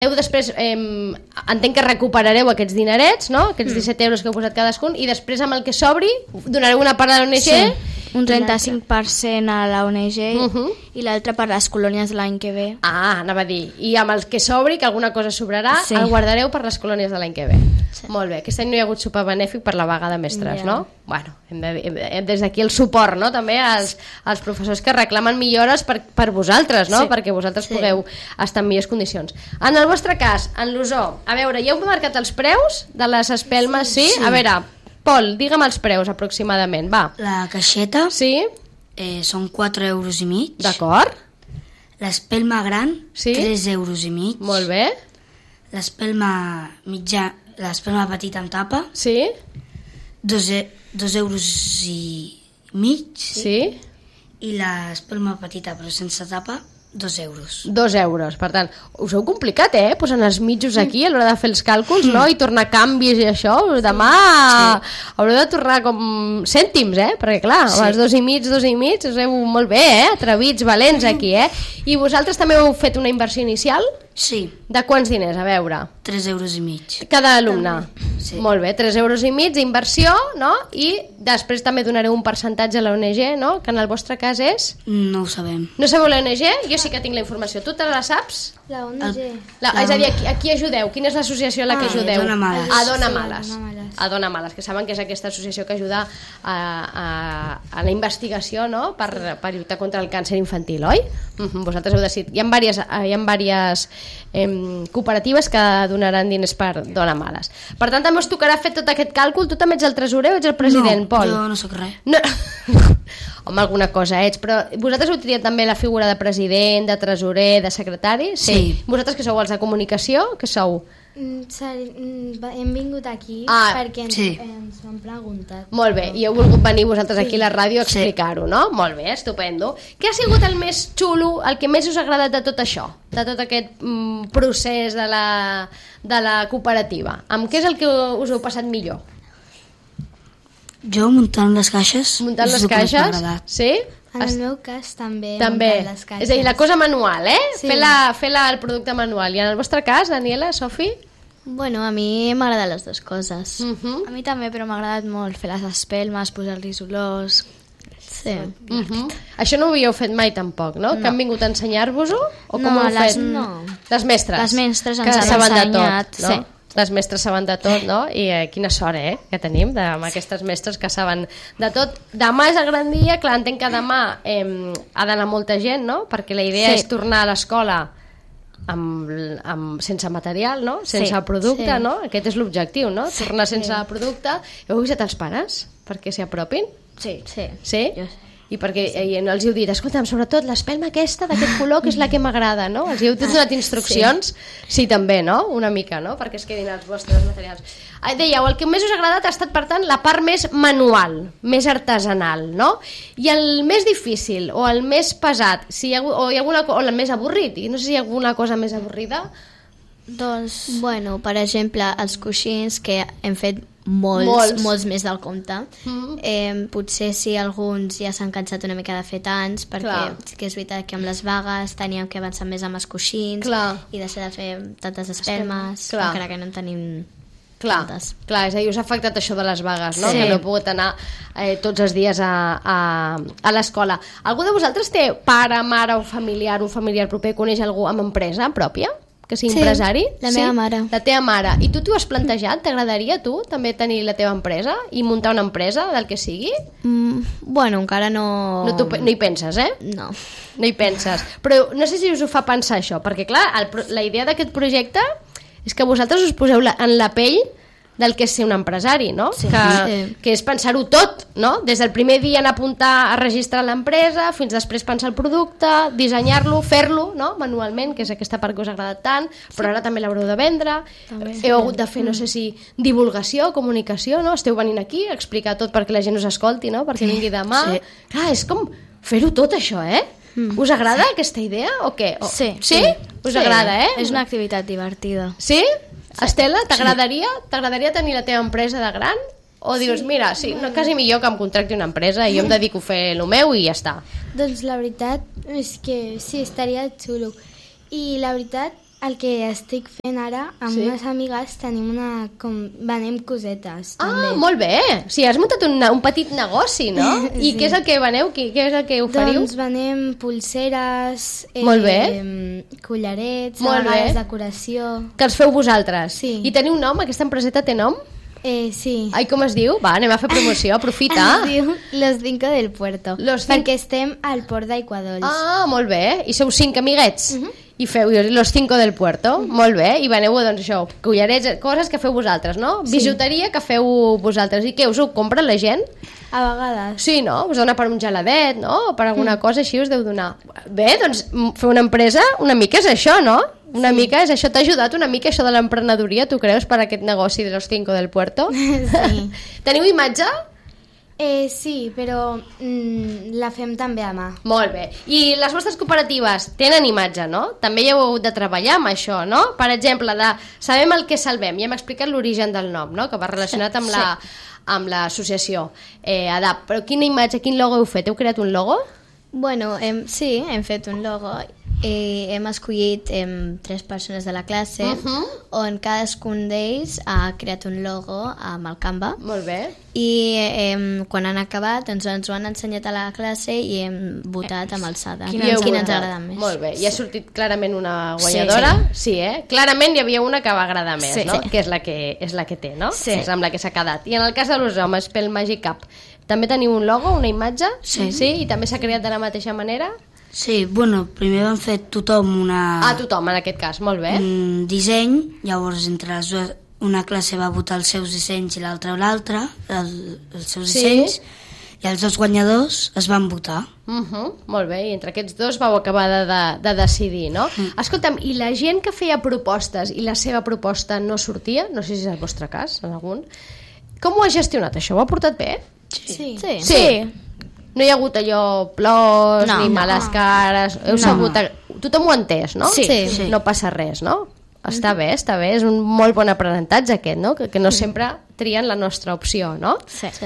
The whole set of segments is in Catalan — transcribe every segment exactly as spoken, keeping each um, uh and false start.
després eh, entenc que recuperareu aquests dinerets, no? Aquests disset euros que heu posat cadascun, i després amb el que sobri donareu una part a l'O N G, sí, un trenta-cinc per cent a la O N G uh -huh. i l'altre per les colònies de l'any que ve. Ah, anava a dir, i amb el que sobri, que alguna cosa sobrarà, sí. el guardareu per les colònies de l'any que ve. Sí. Molt bé, aquest any no hi ha hagut sopar benèfic per la vaga de mestres, yeah. no? Bueno, hem de, hem de, des d'aquí el suport, no? També als, als professors que reclamen millores per, per vosaltres, no? Sí. Perquè vosaltres sí. pugueu estar en millors condicions. En el vostre cas, en l'Osó, a veure, ja heu marcat els preus de les espelmes, sí? sí? sí. A veure, Pol, digue'm els preus aproximadament, va. La caixeta sí? eh, són quatre euros i mig. D'acord. L'espelma gran, sí? tres euros i mig. Molt bé. L'espelma mitjà, l'espelma petita amb tapa. Sí. Dos, e dos euros i mig. Sí. I l'espelma petita però sense tapa, dos euros. Dos euros, per tant, us heu complicat, eh? Posant els mitjos aquí a l'hora de fer els càlculs, no? I tornar canvis i això. Demà sí. haureu de tornar com cèntims, eh? Perquè clar, sí. els dos i mig, dos i mig, us heu molt bé, eh? Atrevits, valents aquí, eh? I vosaltres també heu fet una inversió inicial? Sí. De quants diners, a veure? Tres euros i mig. Cada alumne? Sí. Molt bé, tres euros i mig d'inversió, no? I després també donareu un percentatge a l'O N G, no? Que en el vostre cas és? No ho sabem. No sabeu l'O N G? Jo sí que tinc la informació. Tu te la saps? La O N G. La, la és a dir, a qui, a qui ajudeu? Quina és l'associació a la que ah, ajudeu? A Dona Males. A Dona sí, Males. Dona Males. A Dona Males, que saben que és aquesta associació que ajuda a, a, a la investigació, no? per, per lluitar contra el càncer infantil, oi? Mm-hmm. Vosaltres heu decidit. Hi ha diverses, hi ha diverses eh, cooperatives que donaran diners per Dona Males. Per tant, també us tocarà fer tot aquest càlcul. Tu també ets el tresorer o ets el president, no, Pol? No, jo no sóc res. No. Home, alguna cosa ets, però vosaltres heu triat també la figura de president, de tresorer, de secretari? Sí. sí. Vosaltres que sou els de comunicació, què sou? Mm, hem vingut aquí ah, perquè ens, sí. ens ho han preguntat. Molt bé, i heu volgut venir vosaltres aquí a la ràdio a explicar-ho, no? Molt bé, estupendo. Què ha sigut el més xulo, el que més us ha agradat de tot això? De tot aquest mm, procés de la, de la cooperativa? Amb què és el que us heu passat millor? Jo muntant les caixes. Muntant les caixes? Sí? En el meu cas també, també. les caixes. És a dir, la cosa manual, eh? Sí. Fer-la fer el producte manual. I en el vostre cas, Daniela, Sofi? Bueno, a mi m'agraden les dues coses. Uh -huh. A mi també, però m'ha agradat molt fer les espelmes, posar-los olors. Sí. Uh -huh. Això no ho havíeu fet mai tampoc, no? no. Que han vingut a ensenyar-vos-ho? O com no, ho heu les, fet? no. Les mestres? Les mestres ens que han saben ensenyat. De tot, no? Sí. Les mestres saben de tot, no? I eh, quina sort, eh, que tenim de, amb aquestes mestres que saben de tot. Demà és el gran dia, clar, entenc que demà eh, ha d'anar molta gent, no? Perquè la idea sí. és tornar a l'escola amb, amb, sense material, no? Sense sí. producte, sí. no? Aquest és l'objectiu, no? Sí. Tornar sense sí. producte. Heu avisat els pares perquè s'hi apropin? Sí. Sí? Sí? Jo sí. I perquè sí. eh, no els heu dit, escolta'm, sobretot l'espelma aquesta d'aquest color que és la que m'agrada, no? Els heu donat instruccions? Sí. sí, també, no? Una mica, no? Perquè es quedin els vostres materials. Ah, dèieu, el que més us ha agradat ha estat, per tant, la part més manual, més artesanal, no? I el més difícil o el més pesat, si hi ha, o, hi ha alguna, o el més avorrit, i no sé si hi ha alguna cosa més avorrida. Doncs, bueno, per exemple, els coixins que hem fet molts, molts, molts més del compte. Mm. Eh, potser si alguns ja s'han cansat una mica de fer tants, perquè Clar. sí que és veritat que amb les vagues teníem que avançar més amb els coixins Clar. i deixar de fer tantes espelmes, Clar. encara que no en tenim clar, tantes. clar, és a dir, us ha afectat això de les vagues, no? Sí. Que no heu pogut anar eh, tots els dies a, a, a l'escola. Algú de vosaltres té pare, mare o familiar, un familiar proper, coneix algú amb empresa pròpia? Que sigui Sí, empresari? la meva mare. La teva mare. I tu t'ho has plantejat? T'agradaria a tu també tenir la teva empresa i muntar una empresa del que sigui? Mm, bueno, encara no... No, no hi penses, eh? No. No hi penses. Però no sé si us ho fa pensar això, perquè clar, el, la idea d'aquest projecte és que vosaltres us poseu la, en la pell del que és ser un empresari, no? Sí, que, sí. que és pensar-ho tot, no? Des del primer dia en apuntar a registrar l'empresa, fins després pensar el producte, dissenyar-lo, fer-lo, no? Manualment, que és aquesta part que us ha agradat tant, però ara també l'haureu de vendre. També. Heu hagut de fer, no sé si, divulgació, comunicació, no? Esteu venint aquí a explicar tot perquè la gent us escolti, no? Perquè vingui demà. Sí. Clar, és com fer-ho tot, això, eh? Mm. Us agrada sí. aquesta idea o què? O... Sí. Sí? Us sí. agrada, eh? És una activitat divertida. Sí? Sí. Estela, t'agradaria sí. t'agradaria tenir la teva empresa de gran? O dius, sí. mira, sí, no, quasi millor que em contracti una empresa i jo em dedico a fer el meu i ja està? Doncs la veritat és que sí, estaria xulo. I la veritat el que estic fent ara, amb Sí. unes amigues tenim una... Com, venem cosetes, Ah, també. molt bé. O sigui, has muntat un, un petit negoci, no? I Sí. què és el que veneu? Què, què és el que oferiu? Doncs venem pulseres, eh, Molt bé. collarets, Molt a vegades bé. decoració... Que els feu vosaltres. Sí. I teniu nom? Aquesta empreseta té nom? Eh, sí. Ai, com es diu? Va, anem a fer promoció, aprofita. Es diu Los Cinco del Puerto, Los Cin- perquè estem al port d'Aiguadolls. Ah, molt bé. I sou cinc amiguets? I feu los cinco del puerto? Molt bé. I veneu, doncs, això, collarets, coses que feu vosaltres, no? Sí. Bijuteria que feu vosaltres. I què, us ho compra la gent? A vegades. Sí, no? Us dona per un geladet, no? O per alguna cosa així us deu donar. Bé, doncs, m- fer una empresa una mica és això, no? Una sí. mica és això. T'ha ajudat una mica això de l'emprenedoria, tu creus, per aquest negoci de los cinco del puerto? Sí. Teniu imatge? Eh, sí, però mm, la fem també a mà. Molt bé. I les vostres cooperatives tenen imatge, no? També hi heu hagut de treballar amb això, no? Per exemple, de sabem el que salvem. Ja hem explicat l'origen del nom, no? Que va relacionat amb la amb l'associació eh, A D A P. Però quina imatge, quin logo heu fet? Heu creat un logo? Bueno, hem, sí, hem fet un logo i hem escollit em, tres persones de la classe Mhm. on cadascun d'ells ha creat un logo amb el Canva Molt bé. i em, quan han acabat doncs ens ho han ensenyat a la classe i hem votat amb alçada I quina, heu quina ens votat. agrada més. Molt bé. I ha sortit clarament una guanyadora? Sí, eh? Clarament hi havia una que va agradar més, Sí. no? Que és la que, és la que té, no? Sí. És amb la que s'ha quedat. I en el cas de los homes, pel Magic Cup, també teniu un logo, una imatge? Sí. Sí? I també s'ha creat de la mateixa manera? Sí, bueno, primer vam fer tothom una, A tothom, en aquest cas. Molt bé. un disseny, llavors entre les dues, una classe va votar els seus dissenys i l'altra l'altra, el, els seus Sí. dissenys, i els dos guanyadors es van votar. Uh -huh, molt bé, i entre aquests dos vau acabar de, de, de decidir, no? Mm. Escolta'm, i la gent que feia propostes i la seva proposta no sortia, no sé si és el vostre cas, en algun, com ho ha gestionat això? Ho ha portat bé? Sí. Sí. Sí. No hi ha hagut allò plors, No, ni no. males cares, heu sabut... A... Tothom ho ha entès, no? Sí. Sí. No passa res, no? Està bé, està bé, és un molt bon aprenentatge aquest, no? Que, que no sempre trien la nostra opció, no? Sí. Sí.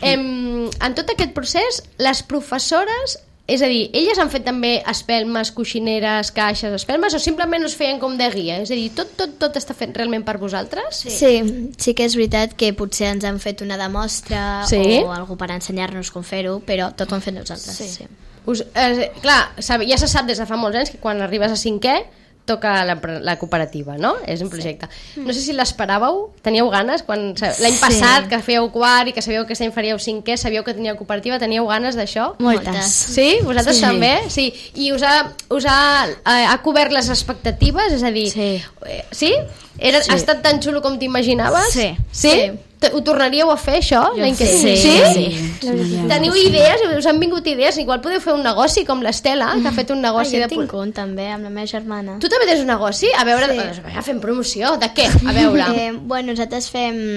Em, en tot aquest procés, les professores, és a dir, elles han fet també espelmes, coixineres, caixes, espelmes, o simplement us feien com de guia? És a dir, tot, tot, tot està fet realment per vosaltres? Sí. sí, sí que és veritat que potser ens han fet una demostra Sí. o algú per ensenyar-nos com fer-ho, però tot ho hem fet nosaltres. Sí. Sí. Us, eh, clar, sab, ja se sap des de fa molts anys que quan arribes a cinquè toca la, la cooperativa, no? És un projecte. No sé si l'esperàveu, teníeu ganes? Quan l'any passat, que fèieu quart i que sabíeu que aquest any faríeu cinquè, sabíeu que teníeu cooperativa, teníeu ganes d'això? Moltes. Sí? Vosaltres Sí. també? Sí. I us ha, us ha, eh, ha cobert les expectatives? És a dir, Sí. eh, sí? Era, Sí. Ha estat tan xulo com t'imaginaves? Sí. Sí? Sí. T- Ho tornaríeu a fer, això? l'any que sí. ve? Sí? Sí? Sí. Teniu idees? Us han vingut idees? Igual podeu fer un negoci com l'Estela, que ha fet un Ah, negoci jo de... tinc un també, amb la meva germana. Tu també tens un negoci? A veure, Sí. doncs, ja fem promoció. De què? A veure. Eh, bueno, nosaltres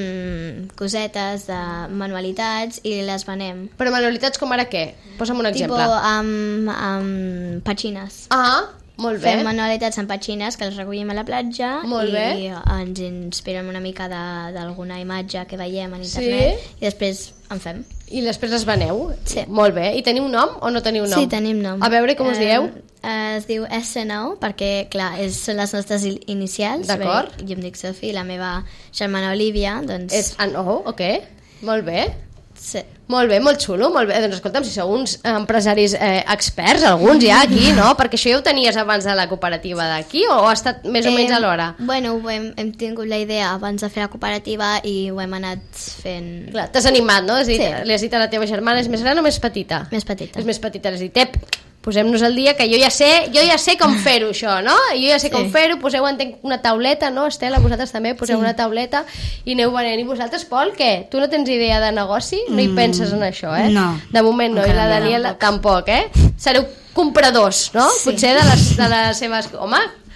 fem cosetes de manualitats i les venem. Però manualitats com ara què? Posa'm un Tipo exemple. amb, amb petxines. Ah, molt bé. Fem manualitats amb petxines que les recollim a la platja Molt i bé. ens inspirem una mica de- d'alguna imatge que veiem en internet i després en fem. I després les veneu? Sí. Molt bé. I teniu nom o no teniu nom? Sí, tenim nom. A veure, com us dieu? Eh, es diu S N O perquè, clar, és, són les nostres il- inicials. D'acord. perquè Jo em dic Sophie i la meva germana Olivia, doncs... És an oh, ok. Molt bé. Sí. Molt bé, molt xulo, molt bé. Doncs escolta'm, si sou uns empresaris eh, experts, alguns ja aquí, no? Perquè això ja ho tenies abans de la cooperativa d'aquí o ha estat més o menys Em, alhora? Bueno, ho hem, hem tingut la idea abans de fer la cooperativa i ho hem anat fent Clar, t'has animat, no? Has dit, Sí. Li has dit a la teva germana, és més gran o més petita? més petita. És més petita, has dit, ep, posem-nos al dia, que jo ja sé, jo ja sé com fer-ho, això, no? Jo ja sé com Sí. fer-ho, poseu, entenc, una tauleta, no, Estela? Vosaltres també poseu Sí. una tauleta i aneu venent. I vosaltres, Pol, què? Tu no tens idea de negoci? No hi Mm, penses en això, eh? no. De moment no, i Encara la no. Daniela tampoc, eh? Sereu compradors, no? Sí. Potser de les, de les seves... Home,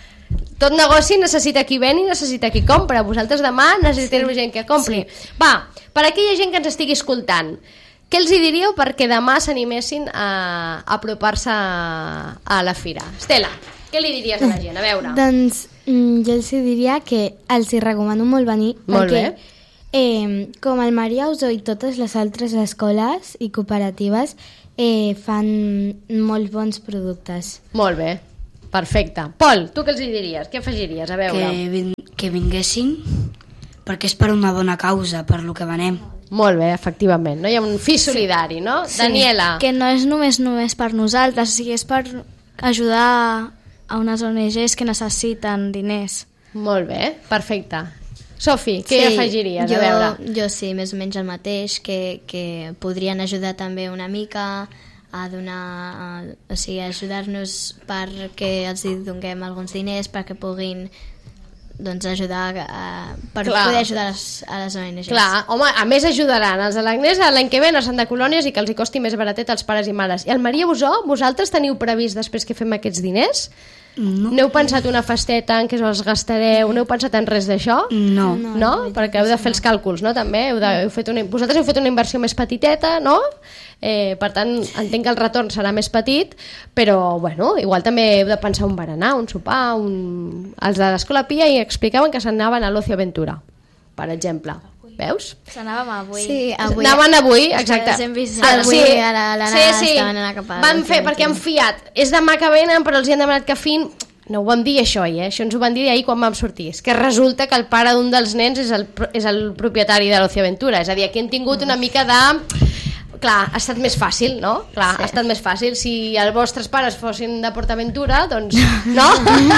tot negoci necessita qui ven i necessita qui compra. Vosaltres demà necessitareu gent que compri. Va, per aquella gent que ens estigui escoltant, què els hi diríeu perquè demà s'animessin a, a apropar-se a, a la fira? Estela, què li diries a la gent? A veure. Doncs mm, jo els diria que els hi recomano molt venir Molt perquè bé. eh, com el Maria Usó i totes les altres escoles i cooperatives eh, fan molt bons productes. Molt bé. Perfecte. Pol, tu què els hi diries? Què afegiries? A veure. Que, vin que vinguessin perquè és per una bona causa, per lo que venem. Molt bé, efectivament. No? Hi ha un fi solidari, no? Sí. Daniela. Que no és només només per nosaltres, o sigui, és per ajudar a unes O N Ges que necessiten diners. Molt bé, perfecte. Sofi, què hi afegiries? Jo, A veure. jo sí, més o menys el mateix, que, que podrien ajudar també una mica a donar, a, o sigui, ajudar-nos perquè els hi donem alguns diners perquè puguin doncs ajudar a, per Clar. poder ajudar a les, a les O N Ges. Clar, home, a més ajudaran els de l'Agnès l'any que ve a Santa Colònies i que els hi costi més baratet als pares i mares. I el Maria Bosó, vosaltres teniu previst després que fem aquests diners? No. N'heu pensat una festeta en què els gastareu? N'heu pensat en res d'això? No. No, no? Perquè heu de fer els càlculs, no? També heu de, heu fet una, vosaltres heu fet una inversió més petiteta, no? Eh, per tant, entenc que el retorn serà més petit, però, bueno, igual també heu de pensar un berenar, un sopar, un... Els de l'Escola Pia hi explicaven que s'anaven a l'Ocio Aventura, per exemple. Veus? S'anàvem avui. Sí, avui. Anaven avui, exacte. Els hem vist Ah, avui a la- a l'anada estaven anant cap a Van l'Ocio fer, perquè han fiat. És demà que venen, però els hi han demanat que fin... No ho vam dir això ahir, eh? Això ens ho van dir ahir quan vam sortir. És que resulta que el pare d'un dels nens és el, pro- és el propietari de l'Ocio Aventura. És a dir, aquí hem tingut una mica de... Clar, ha estat més fàcil, no? Clar, sí. Ha estat més fàcil. Si els vostres pares fossin de PortAventura, doncs, no?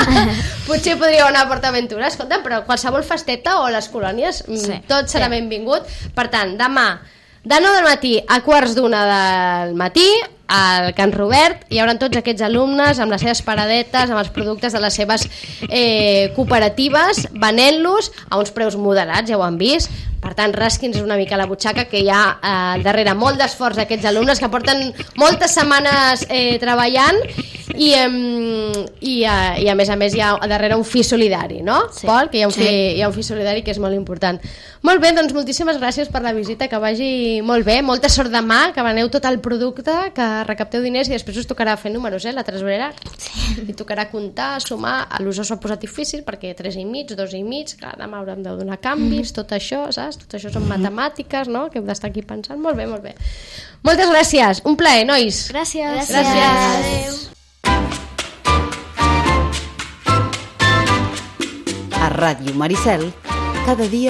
Potser podríeu anar a PortAventura. Escolta, però qualsevol festeta o les colònies, sí. Tot serà sí. benvingut. Per tant, demà, de nou del matí a quarts d'una del matí, al Can Robert, hi haurà tots aquests alumnes amb les seves paradetes, amb els productes de les seves eh, cooperatives, venent-los a uns preus moderats, ja ho han vist. Per tant, rasqui'ns una mica la butxaca, que hi ha eh, darrere molt d'esforç d'aquests alumnes que porten moltes setmanes eh, treballant i, eh, i, eh, i a més a més hi ha darrere un fi solidari, no? Sí. Pol, que hi ha, un fi, sí. hi ha un fi solidari que és molt important. Molt bé, doncs moltíssimes gràcies per la visita, que vagi molt bé, molta sort demà, que veneu tot el producte, que recapteu diners i després us tocarà fer números, eh, la tresorera. Sí. I tocarà comptar, sumar, a l'usó s'ho ha posat difícil perquè tres i mig, dos i mig, clar, demà haurem de donar canvis, tot això, saps? Tot això són matemàtiques, no?, que heu d'estar aquí pensant. Molt bé, molt bé. Moltes gràcies, un plaer, nois. Gràcies. Gràcies. A Ràdio Maricel, cada dia